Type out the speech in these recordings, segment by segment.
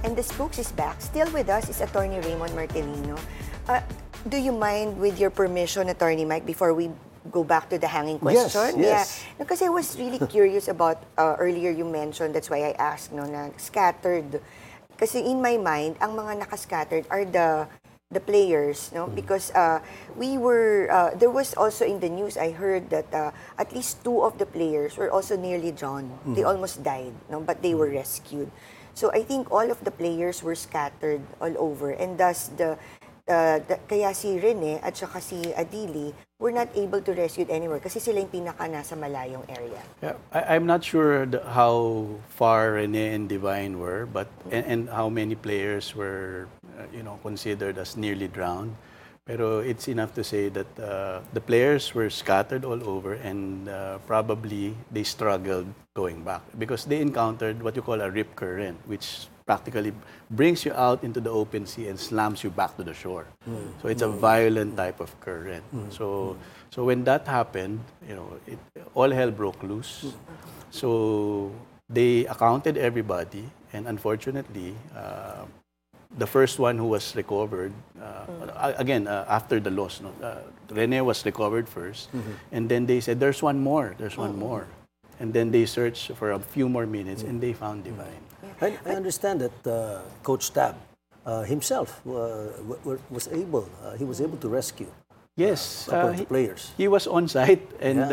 And the Spokes is back. Still with us is Attorney Raymond Marcelino. Do you mind, with your permission, Attorney Mike, before we go back to the hanging question? Yes. Yeah. Because I was really curious about, earlier you mentioned, that's why I asked, no, na scattered. Kasi in my mind, ang mga nakascattered are the players, no? Because there was also in the news, I heard that at least 2 of the players were also nearly drowned. They almost died, no? But they were rescued. So I think all of the players were scattered all over, and thus kaya si Rene at saka si Adili were not able to rescue anywhere kasi sila yung pinaka nasa malayong area. Yeah, I'm not sure how far Rene and Divine were, but and how many players were considered as nearly drowned. Pero it's enough to say that the players were scattered all over, and probably they struggled going back because they encountered what you call a rip current, which practically brings you out into the open sea and slams you back to the shore. So it's a violent type of current. So when that happened, all hell broke loose. So they accounted everybody, and unfortunately, the first one who was recovered, again, after the loss, Rene was recovered first, and then they said, there's one more. And then they searched for a few more minutes, and they found Divine. I understand that Coach Tab himself was able to rescue Yes, a couple of the players. he was on site, and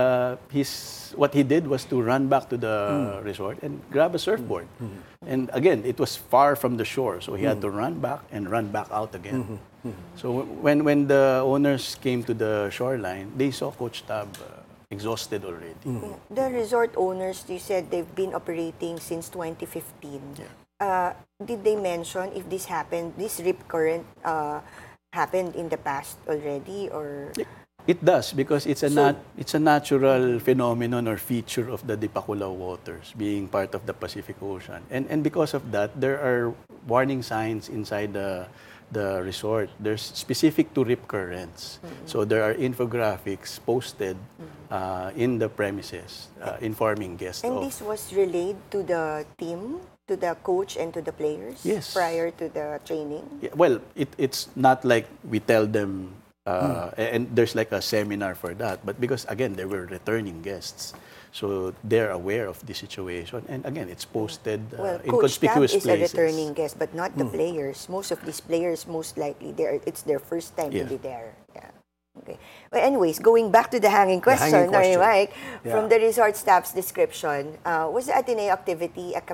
what he did was to run back to the resort and grab a surfboard. And again, it was far from the shore, so he had to run back and run back out again. So when the owners came to the shoreline, they saw Coach Tab exhausted already. The resort owners, you said they've been operating since 2015. Did they mention if this happened, this rip current happened in the past already, or? It does, because it's a natural phenomenon or feature of the Dipakulaw waters, being part of the Pacific Ocean. And because of that, there are warning signs inside the resort. There's specific to rip currents. So there are infographics posted in the premises informing guests. And this was relayed to the team, to the coach and to the players? Yes. Prior to the training? Yeah, well, it's not like we tell them, and there's like a seminar for that, but because, again, they were returning guests. So they're aware of the situation. And again, it's posted in conspicuous places. Coach Tab is a returning guest, but not the players. Most of these players, most likely, it's their first time to be there. Yeah. Okay. Well, anyways, going back to the hanging question, Mike, from the resort staff's description, was the Ateneo activity a